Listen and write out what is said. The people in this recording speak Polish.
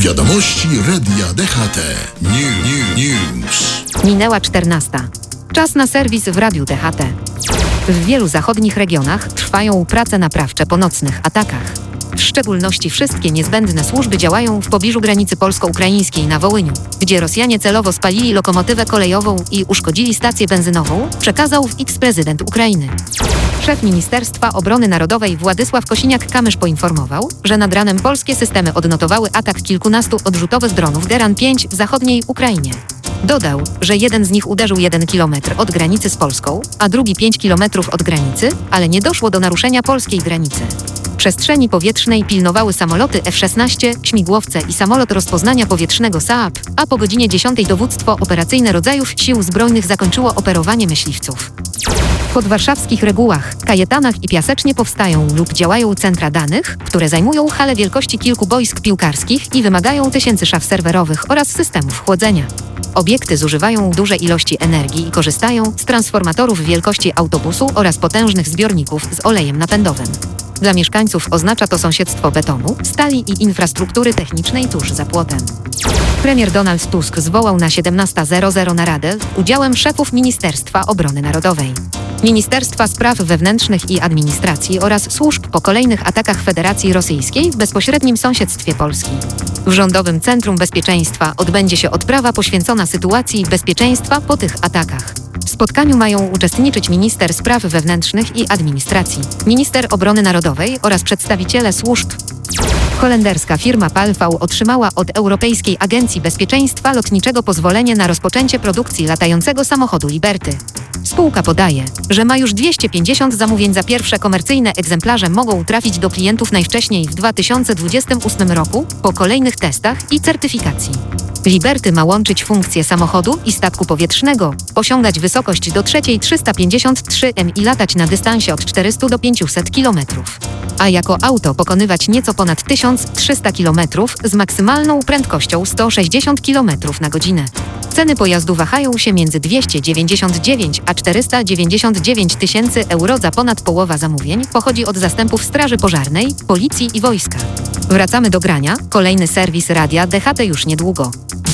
Wiadomości Radia DHT. News. Minęła 14. Czas na serwis w Radiu DHT. W wielu zachodnich regionach trwają prace naprawcze po nocnych atakach. W szczególności wszystkie niezbędne służby działają w pobliżu granicy polsko-ukraińskiej na Wołyniu, gdzie Rosjanie celowo spalili lokomotywę kolejową i uszkodzili stację benzynową, przekazał w X prezydent Ukrainy. Szef Ministerstwa Obrony Narodowej Władysław Kosiniak-Kamysz poinformował, że nad ranem polskie systemy odnotowały atak kilkunastu odrzutowych dronów Geran-5 w zachodniej Ukrainie. Dodał, że jeden z nich uderzył 1 kilometr od granicy z Polską, a drugi 5 kilometrów od granicy, ale nie doszło do naruszenia polskiej granicy. Przestrzeni powietrznej pilnowały samoloty F-16, śmigłowce i samolot rozpoznania powietrznego Saab, a po godzinie 10 dowództwo operacyjne rodzajów sił zbrojnych zakończyło operowanie myśliwców. W podwarszawskich Regułach, Kajetanach i Piasecznie powstają lub działają centra danych, które zajmują hale wielkości kilku boisk piłkarskich i wymagają tysięcy szaf serwerowych oraz systemów chłodzenia. Obiekty zużywają duże ilości energii i korzystają z transformatorów wielkości autobusu oraz potężnych zbiorników z olejem napędowym. Dla mieszkańców oznacza to sąsiedztwo betonu, stali i infrastruktury technicznej tuż za płotem. Premier Donald Tusk zwołał na 17:00 naradę z udziałem szefów Ministerstwa Obrony Narodowej, Ministerstwa Spraw Wewnętrznych i Administracji oraz służb po kolejnych atakach Federacji Rosyjskiej w bezpośrednim sąsiedztwie Polski. W Rządowym Centrum Bezpieczeństwa odbędzie się odprawa poświęcona sytuacji bezpieczeństwa po tych atakach. W spotkaniu mają uczestniczyć minister spraw wewnętrznych i administracji, minister obrony narodowej oraz przedstawiciele służb. Holenderska firma Palv otrzymała od Europejskiej Agencji Bezpieczeństwa Lotniczego pozwolenie na rozpoczęcie produkcji latającego samochodu Liberty. Spółka podaje, że ma już 250 zamówień za pierwsze komercyjne egzemplarze mogą trafić do klientów najwcześniej w 2028 roku, po kolejnych testach i certyfikacji. Liberty ma łączyć funkcje samochodu i statku powietrznego, osiągać wysokość do trzeciej 353 m i latać na dystansie od 400 do 500 km. A jako auto pokonywać nieco ponad 1300 km z maksymalną prędkością 160 km na godzinę. Ceny pojazdu wahają się między 299 a 499 tysięcy euro. Za ponad połowa zamówień pochodzi od zastępów straży pożarnej, policji i wojska. Wracamy do grania. Kolejny serwis Radia DHT już niedługo.